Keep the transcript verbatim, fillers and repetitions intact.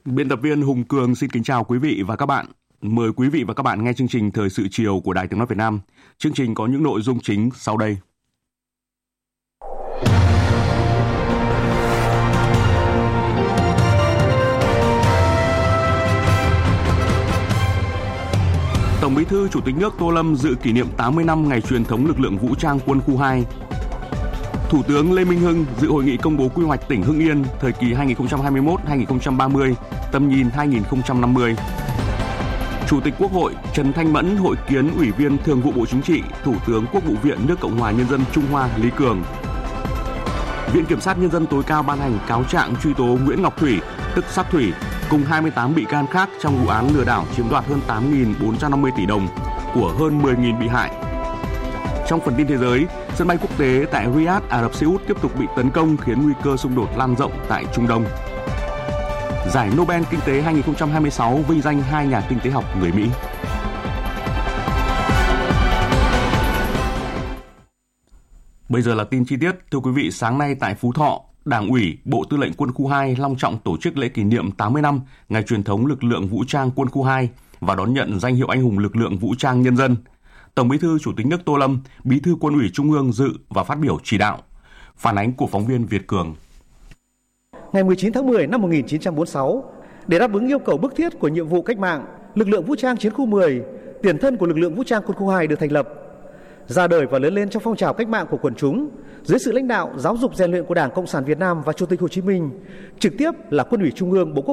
Biên tập viên Hùng Cường xin kính chào quý vị và các bạn. Mời quý vị và các bạn nghe chương trình Thời sự chiều của Đài Tiếng nói Việt Nam. Chương trình có những nội dung chính sau đây. Tổng Bí thư Chủ tịch nước Tô Lâm dự kỷ niệm tám mươi năm ngày truyền thống lực lượng vũ trang quân khu hai. Thủ tướng Lê Minh Hưng dự hội nghị công bố quy hoạch tỉnh Hưng Yên thời kỳ hai nghìn không trăm hai mươi mốt đến hai nghìn không trăm ba mươi, tầm nhìn hai nghìn không trăm năm mươi. Chủ tịch Quốc hội Trần Thanh Mẫn hội kiến Ủy viên Thường vụ Bộ Chính trị, Thủ tướng Quốc vụ viện nước Cộng hòa Nhân dân Trung Hoa Lý Cường. Viện Kiểm sát Nhân dân tối cao ban hành cáo trạng truy tố Nguyễn Ngọc Thủy, tức Sắc Thủy, cùng hai mươi tám bị can khác trong vụ án lừa đảo chiếm đoạt hơn tám nghìn bốn trăm năm mươi tỷ đồng của hơn mười nghìn bị hại. Trong phần tin thế giới, sân bay quốc tế tại Riyadh, Ả Rập Xê Út tiếp tục bị tấn công khiến nguy cơ xung đột lan rộng tại Trung Đông. Giải Nobel Kinh tế hai nghìn không trăm hai mươi sáu vinh danh hai nhà kinh tế học người Mỹ. Bây giờ là tin chi tiết. Thưa quý vị, sáng nay tại Phú Thọ, Đảng ủy, Bộ Tư lệnh Quân khu hai long trọng tổ chức lễ kỷ niệm tám mươi năm ngày truyền thống lực lượng vũ trang Quân khu hai và đón nhận danh hiệu anh hùng lực lượng vũ trang nhân dân. Tổng Bí thư Chủ tịch nước Tô Lâm, Bí thư Quân ủy Trung ương dự và phát biểu chỉ đạo. Phản ánh của phóng viên Việt Cường. Ngày mười chín tháng mười năm một nghìn chín trăm bốn mươi sáu, để đáp ứng yêu cầu bức thiết của nhiệm vụ cách mạng, lực lượng vũ trang chiến khu mười, tiền thân của lực lượng vũ trang Quân khu hai được thành lập. Ra đời và lớn lên trong phong trào cách mạng của quần chúng, dưới sự lãnh đạo, giáo dục rèn luyện của Đảng Cộng sản Việt Nam và Chủ tịch Hồ Chí Minh, trực tiếp là Quân ủy Trung ương, Bộ Quốc